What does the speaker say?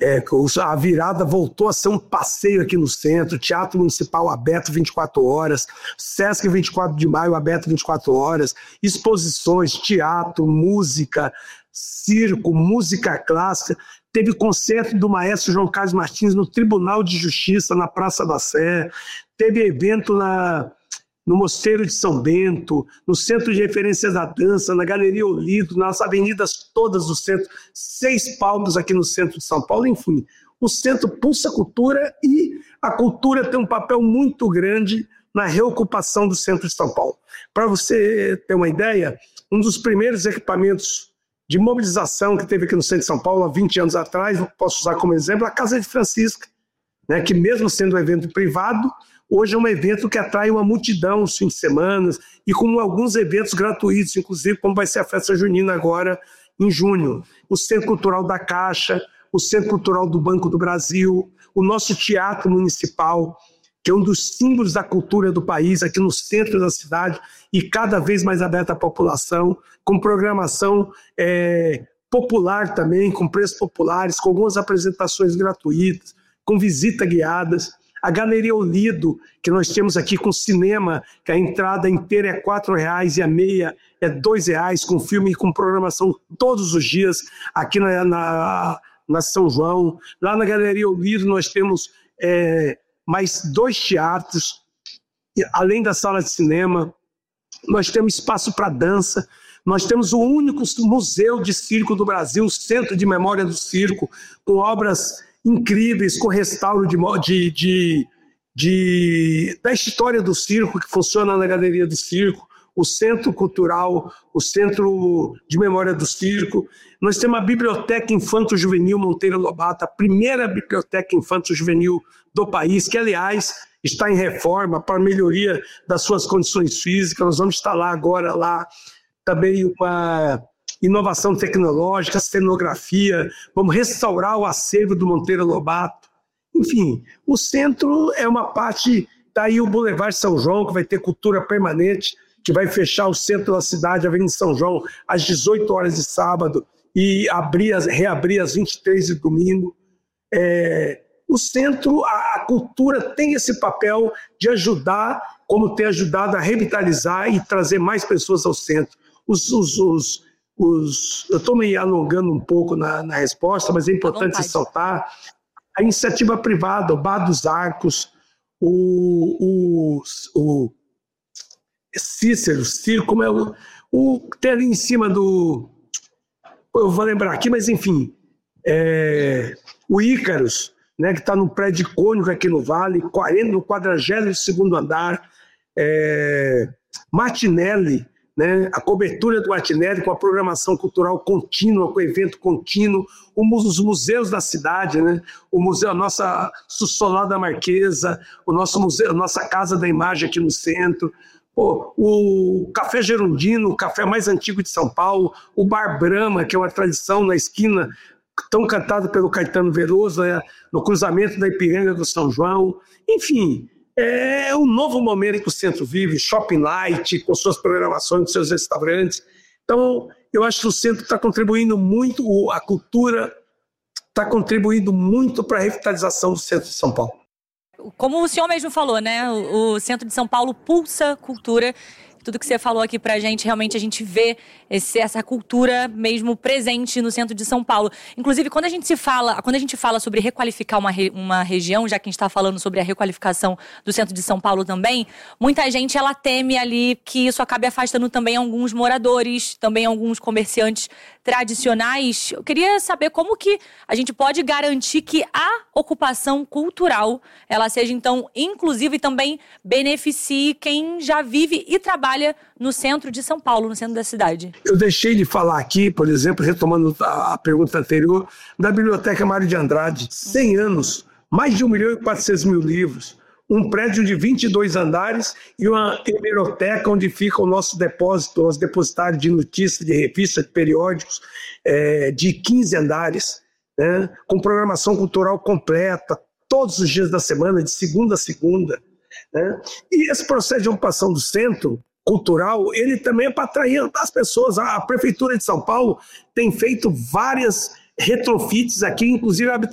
A virada voltou a ser um passeio aqui no centro, Teatro Municipal aberto 24 horas, Sesc 24 de Maio aberto 24 horas, exposições, teatro, música, circo, música clássica. Teve concerto do maestro João Carlos Martins no Tribunal de Justiça, na Praça da Sé, teve evento no Mosteiro de São Bento, no Centro de Referências da Dança, na Galeria Olido, nas avenidas todas do centro, 6 palcos aqui no centro de São Paulo, enfim. O centro pulsa a cultura e a cultura tem um papel muito grande na reocupação do centro de São Paulo. Para você ter uma ideia, um dos primeiros equipamentos de mobilização que teve aqui no centro de São Paulo há 20 anos atrás, eu posso usar como exemplo a Casa de Francisca, né, que mesmo sendo um evento privado, hoje é um evento que atrai uma multidão nos fins de semana e com alguns eventos gratuitos, inclusive como vai ser a festa junina agora em junho. O Centro Cultural da Caixa, o Centro Cultural do Banco do Brasil, o nosso Teatro Municipal, que é um dos símbolos da cultura do país, aqui no centro da cidade e cada vez mais aberto à população, com programação popular também, com preços populares, com algumas apresentações gratuitas, com visitas guiadas. A Galeria Olido, que nós temos aqui com cinema, que a entrada inteira é R$4 e a meia é R$2, com filme e com programação todos os dias aqui na São João. Lá na Galeria Olido nós temos mais 2 teatros, além da sala de cinema. Nós temos espaço para dança. Nós temos o único museu de circo do Brasil, o Centro de Memória do Circo, com obras incríveis, com restauro da história do circo, que funciona na Galeria do Circo, o Centro Cultural, o Centro de Memória do Circo. Nós temos a Biblioteca Infanto-Juvenil Monteiro Lobato, a primeira biblioteca infanto-juvenil do país, que, aliás, está em reforma para melhoria das suas condições físicas. Nós vamos instalar agora lá também uma inovação tecnológica, cenografia, vamos restaurar o acervo do Monteiro Lobato. Enfim, o centro é uma parte, daí o Boulevard São João, que vai ter cultura permanente, que vai fechar o centro da cidade, a Avenida São João, às 18 horas de sábado e reabrir às 23 de domingo. O centro, a cultura tem esse papel de ajudar, como tem ajudado a revitalizar e trazer mais pessoas ao centro. Eu estou me alongando um pouco na resposta, mas é importante ressaltar a iniciativa privada, o Bar dos Arcos, o Cícero, o Circo, como é o que tem ali em cima do... Eu vou lembrar aqui, mas enfim, o Ícaros, né, que está no prédio icônico aqui no Vale, no 42º andar, Martinelli, né, a cobertura do Martinelli com a programação cultural contínua, com evento contínuo, os museus da cidade, né, o museu, a nossa Solar da Marquesa, o nosso museu, a nossa Casa da Imagem aqui no centro, o Café Gerundino, o café mais antigo de São Paulo, o Bar Brahma, que é uma tradição na esquina, tão cantado pelo Caetano Veloso, no cruzamento da Ipiranga do São João. Enfim, é um novo momento que o centro vive, Shopping Light, com suas programações, com seus restaurantes. Então, eu acho que o centro está contribuindo muito, a cultura está contribuindo muito para a revitalização do centro de São Paulo. Como o senhor mesmo falou, né? O centro de São Paulo pulsa cultura. Tudo que você falou aqui pra gente, realmente a gente vê essa cultura mesmo presente no centro de São Paulo. Inclusive, quando a gente fala sobre requalificar uma região, já que a gente está falando sobre a requalificação do centro de São Paulo também, muita gente ela teme ali que isso acabe afastando também alguns moradores, também alguns comerciantes tradicionais. Eu queria saber como que a gente pode garantir que a ocupação cultural ela seja, então, inclusiva e também beneficie quem já vive e trabalha no centro de São Paulo, no centro da cidade. Eu deixei de falar aqui, por exemplo, retomando a pergunta anterior, da Biblioteca Mário de Andrade, 100 anos, mais de 1.400.000 livros, um prédio de 22 andares e uma hemeroteca onde fica o nosso depósito, os depositários de notícias, de revistas, de periódicos, de 15 andares, né, com programação cultural completa, todos os dias da semana, de segunda a segunda. Né? E esse processo de ocupação do centro cultural, ele também é para atrair as pessoas. A Prefeitura de São Paulo tem feito várias retrofits aqui, inclusive a